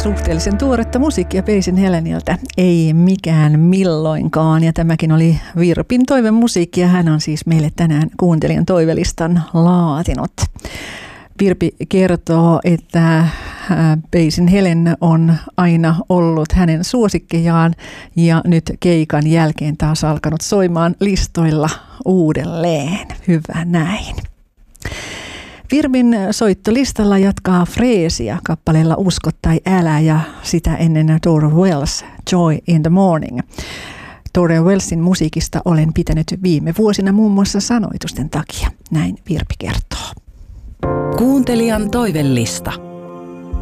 Suhteellisen tuoretta musiikkia Paisin Heleniltä, ei mikään milloinkaan. Ja tämäkin oli Virpin toivemusiikkia. Hän on siis meille tänään kuuntelijan toivelistan laatinut. Virpi kertoo, että Paisin Helen on aina ollut hänen suosikkejaan ja nyt keikan jälkeen taas alkanut soimaan listoilla uudelleen. Hyvä näin. Virpin soittolistalla jatkaa Freesia kappaleella Usko tai älä ja sitä ennen Dora Wells, Joy in the Morning. Dora Wellsin musiikista olen pitänyt viime vuosina muun muassa sanoitusten takia. Näin Virpi kertoo. Kuuntelijan toivelista.